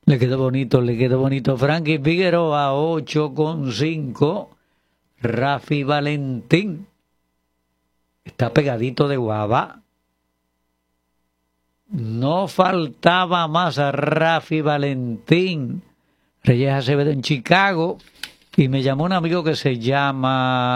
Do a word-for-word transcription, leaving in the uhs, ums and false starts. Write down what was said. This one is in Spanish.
Le quedó bonito, le quedó bonito. Frankie Figueroa, ocho con cinco. Rafi Valentín. Está pegadito de guava. No faltaba más a Rafi Valentín. Reyes Acevedo en Chicago. Y me llamó un amigo que se llama